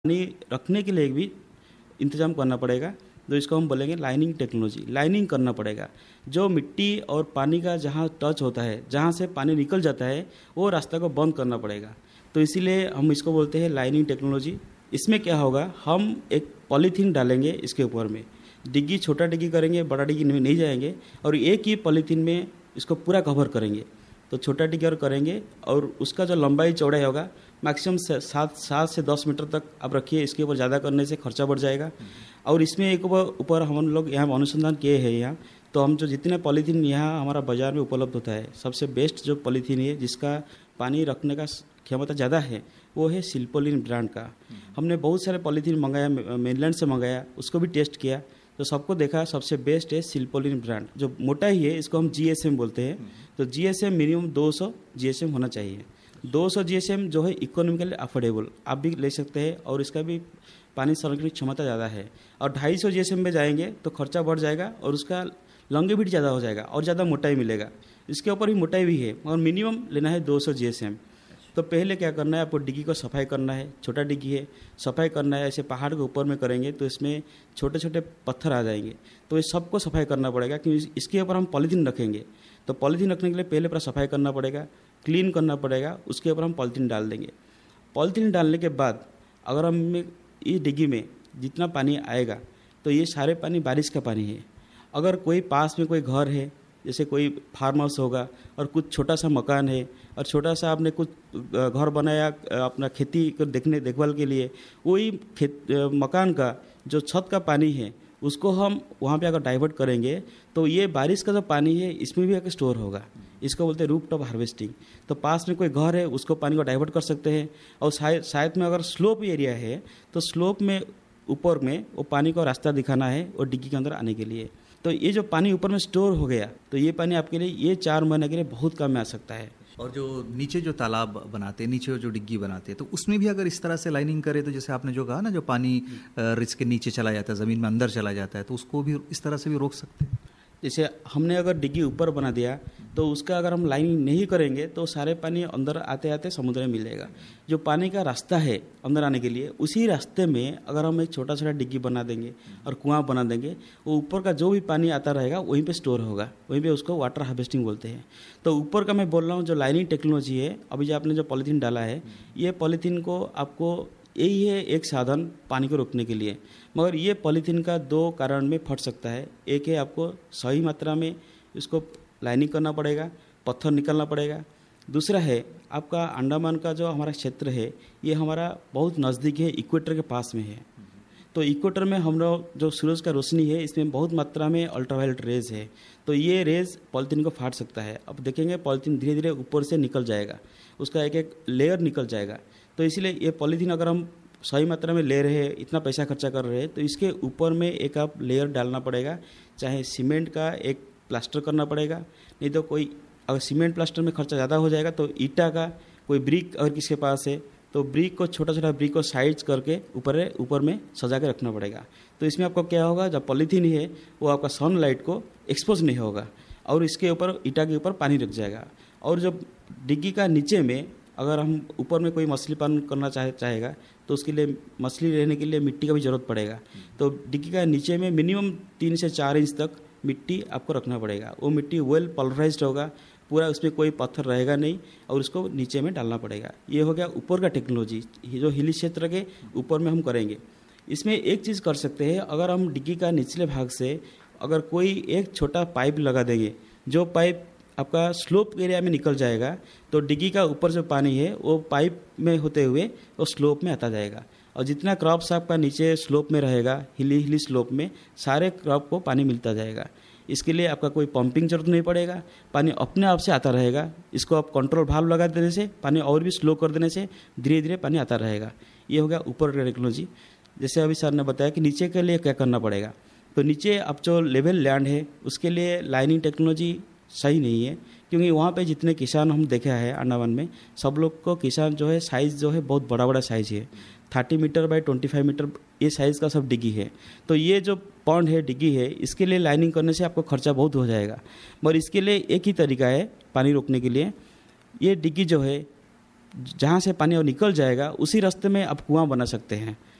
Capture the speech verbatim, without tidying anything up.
पानी रखने के लिए भी इंतज़ाम करना पड़ेगा, तो इसको हम बोलेंगे लाइनिंग टेक्नोलॉजी। लाइनिंग करना पड़ेगा, जो मिट्टी और पानी का जहाँ टच होता है, जहाँ से पानी निकल जाता है, वो रास्ता को बंद करना पड़ेगा। तो इसीलिए हम इसको बोलते हैं लाइनिंग टेक्नोलॉजी। इसमें क्या होगा, हम एक पॉलीथीन डालेंगे इसके ऊपर में, डिग्गी छोटा डिग्गी करेंगे, बड़ा डिग्गी में नहीं जाएंगे, और एक ही पॉलीथीन में इसको पूरा कवर करेंगे। तो छोटा डिग्गी और करेंगे, और उसका जो लंबाई चौड़ाई होगा मैक्सिमम सात सात से दस मीटर तक आप रखिए। इसके ऊपर ज़्यादा करने से खर्चा बढ़ जाएगा। और इसमें एक ऊपर हम लोग यहाँ अनुसंधान किए हैं यहाँ, तो हम जो जितने पॉलीथीन यहाँ हमारा बाज़ार में उपलब्ध होता है, सबसे बेस्ट जो पॉलीथीन है जिसका पानी रखने का क्षमता ज़्यादा है, वो है सिल्पोलिन ब्रांड का। हमने बहुत सारे पॉलीथीन मंगाया, मेनलैंड से मंगाया, उसको भी टेस्ट किया, तो सबको देखा सबसे बेस्ट है सिल्पोलिन ब्रांड। जो मोटा ही है, इसको हम जीएसएम बोलते हैं। तो जीएसएम मिनिमम दो सौ जीएसएम होना चाहिए। दो सौ जीएसएम जो है इकोनॉमिकली अफोर्डेबल, आप भी ले सकते हैं, और इसका भी पानी संरक्षण क्षमता ज़्यादा है। और ढाई सौ जीएसएम में जाएंगे तो खर्चा बढ़ जाएगा, और उसका लॉन्गेविटी ज़्यादा हो जाएगा और ज़्यादा मोटाई मिलेगा। इसके ऊपर भी मोटाई भी है, और मिनिमम लेना है दो सौ जीएसएम। तो पहले क्या करना है, आपको डिग्गी को सफाई करना है। छोटा डिग्गी है, सफाई करना है। ऐसे पहाड़ के ऊपर में करेंगे तो इसमें छोटे छोटे पत्थर आ जाएंगे, तो इस सबको सफाई करना पड़ेगा, क्योंकि इसके ऊपर हम पॉलीथीन रखेंगे। तो पॉलीथीन रखने के लिए पहले पूरा सफाई करना पड़ेगा, क्लीन करना पड़ेगा, उसके ऊपर हम पॉलीथीन डाल देंगे। पॉलीथीन डालने के बाद अगर हम इस डिग्गी में जितना पानी आएगा, तो ये सारे पानी बारिश का पानी है। अगर कोई पास में कोई घर है, जैसे कोई फार्म हाउस होगा और कुछ छोटा सा मकान है, और छोटा सा आपने कुछ घर बनाया अपना खेती को देखने देखभाल के लिए, वही खेत मकान का जो छत का पानी है उसको हम वहाँ पे अगर डाइवर्ट करेंगे, तो ये बारिश का जो पानी है इसमें भी आकर स्टोर होगा। इसको बोलते हैं रूफ टॉप हार्वेस्टिंग। तो पास में कोई घर है, उसको पानी को डाइवर्ट कर सकते हैं। और शायद शायद में अगर स्लोप एरिया है, तो स्लोप में ऊपर में वो पानी को रास्ता दिखाना है और डिग्गी के अंदर आने के लिए। तो ये जो पानी ऊपर में स्टोर हो गया, तो ये पानी आपके लिए ये चार महीने के लिए बहुत काम में आ सकता है। और जो नीचे जो तालाब बनाते हैं, नीचे जो डिग्गी बनाते हैं, तो उसमें भी अगर इस तरह से लाइनिंग करे, तो जैसे आपने जो कहा ना, जो पानी रिच के नीचे चला जाता है, ज़मीन में अंदर चला जाता है, तो उसको भी इस तरह से भी रोक सकते हैं। जैसे हमने अगर डिग्गी ऊपर बना दिया, तो उसका अगर हम लाइनिंग नहीं करेंगे, तो सारे पानी अंदर आते आते समुद्र में मिलेगा। जो पानी का रास्ता है अंदर आने के लिए, उसी रास्ते में अगर हम एक छोटा छोटा डिग्गी बना देंगे और कुआं बना देंगे, वो ऊपर का जो भी पानी आता रहेगा वहीं पे स्टोर होगा, वहीं पे उसको वाटर हार्वेस्टिंग बोलते हैं। तो ऊपर का मैं बोल रहा हूँ जो लाइनिंग टेक्नोलॉजी है, अभी जो आपने जो पॉलीथीन डाला है, ये पॉलीथीन को आपको यही है एक साधन पानी को रोकने के लिए। मगर ये पॉलीथीन का दो कारण में फट सकता है। एक है आपको सही मात्रा में इसको लाइनिंग करना पड़ेगा, पत्थर निकालना पड़ेगा। दूसरा है आपका अंडमान का जो हमारा क्षेत्र है, ये हमारा बहुत नज़दीक है, इक्वेटर के पास में है। तो इक्वेटर में हम लोग जो सूरज का रोशनी है, इसमें बहुत मात्रा में अल्ट्रावायलेट रेज है। तो ये रेज पॉलीथीन को फाड़ सकता है। अब देखेंगे पॉलीथीन धीरे धीरे ऊपर से निकल जाएगा, उसका एक एक लेयर निकल जाएगा। तो इसलिए ये पॉलीथीन अगर हम सही मात्रा में ले रहे हैं, इतना पैसा खर्चा कर रहे हैं, तो इसके ऊपर में एक आप लेयर डालना पड़ेगा। चाहे सीमेंट का एक प्लास्टर करना पड़ेगा, नहीं तो कोई अगर सीमेंट प्लास्टर में खर्चा ज़्यादा हो जाएगा तो ईटा का कोई ब्रिक अगर किसके पास है, तो ब्रिक को छोटा छोटा ब्रिक को साइज करके ऊपर ऊपर में सजा के रखना पड़ेगा। तो इसमें आपको क्या होगा, जब पॉलीथीन है वो आपका सनलाइट को एक्सपोज नहीं होगा, और इसके ऊपर ईटा के ऊपर पानी रख जाएगा। और जब डिग्गी का नीचे में अगर हम ऊपर में कोई मछली पालन करना चाहे चाहेगा तो उसके लिए मछली रहने के लिए मिट्टी का भी ज़रूरत पड़ेगा। तो डिग्गी का नीचे में मिनिमम तीन से चार इंच तक मिट्टी आपको रखना पड़ेगा। वो मिट्टी वेल पल्वराइज्ड होगा, पूरा उसमें कोई पत्थर रहेगा नहीं, और उसको नीचे में डालना पड़ेगा। ये हो गया ऊपर का टेक्नोलॉजी, जो हिली क्षेत्र के ऊपर में हम करेंगे। इसमें एक चीज़ कर सकते हैं, अगर हम डिग्गी का निचले भाग से अगर कोई एक छोटा पाइप लगा देंगे, जो पाइप आपका स्लोप एरिया में निकल जाएगा, तो डिग्गी का ऊपर जो पानी है वो पाइप में होते हुए वो स्लोप में आता जाएगा। और जितना क्रॉप्स आपका नीचे स्लोप में रहेगा, हिली हिली स्लोप में, सारे क्रॉप को पानी मिलता जाएगा। इसके लिए आपका कोई पंपिंग जरूरत नहीं पड़ेगा, पानी अपने आप से आता रहेगा। इसको आप कंट्रोल वाल्व लगा देने से, पानी और भी स्लो कर देने से धीरे धीरे पानी आता रहेगा। ये हो गया ऊपर का टेक्नोलॉजी। जैसे अभी सर ने बताया कि नीचे के लिए क्या करना पड़ेगा, तो नीचे अब जो लेवल लैंड है उसके लिए लाइनिंग टेक्नोलॉजी सही नहीं है, क्योंकि वहाँ पे जितने किसान हम देखा है अंडमान में, सब लोग को किसान जो है साइज़ जो है बहुत बड़ा बड़ा साइज़ है, तीस मीटर बाई पच्चीस मीटर ये साइज़ का सब डिग्गी है। तो ये जो पॉन्ड है, डिग्गी है, इसके लिए लाइनिंग करने से आपको खर्चा बहुत हो जाएगा। मगर इसके लिए एक ही तरीका है पानी रोकने के लिए, ये डिग्गी जो है जहाँ से पानी और निकल जाएगा उसी रास्ते में आप कुआं बना सकते हैं।